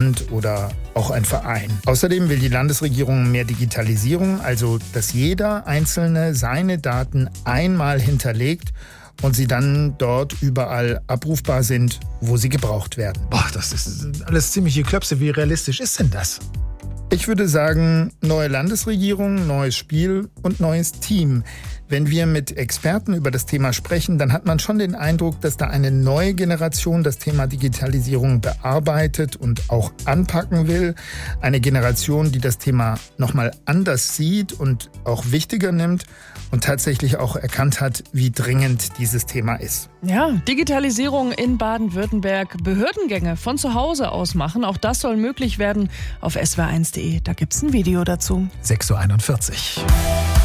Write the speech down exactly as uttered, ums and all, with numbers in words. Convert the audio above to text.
Verband oder auch ein Verein. Außerdem will die Landesregierung mehr Digitalisierung, also dass jeder Einzelne seine Daten einmal hinterlegt und sie dann dort überall abrufbar sind, wo sie gebraucht werden. Boah, das ist alles ziemliche Klöpse. Wie realistisch ist denn das? Ich würde sagen, neue Landesregierung, neues Spiel und neues Team. Wenn wir mit Experten über das Thema sprechen, dann hat man schon den Eindruck, dass da eine neue Generation das Thema Digitalisierung bearbeitet und auch anpacken will. Eine Generation, die das Thema nochmal anders sieht und auch wichtiger nimmt und tatsächlich auch erkannt hat, wie dringend dieses Thema ist. Ja, Digitalisierung in Baden-Württemberg, Behördengänge von zu Hause aus machen. Auch das soll möglich werden. Auf S W R eins punkt de, da gibt's ein Video dazu. sechs Uhr einundvierzig.